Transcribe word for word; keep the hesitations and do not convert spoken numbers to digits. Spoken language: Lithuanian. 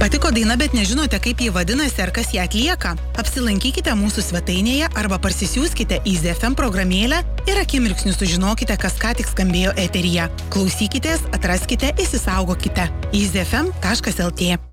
Patiko daina, bet nežinote, kaip ji vadinasi ar kas ją atlieka? Apsilankykite mūsų svetainėje arba parsisiųskite Easy F M programėlę ir akimirksniu sužinokite, kas ką tik skambėjo eteryje. Klausykitės, atraskite, įsisaugokite. easy f m taškas l t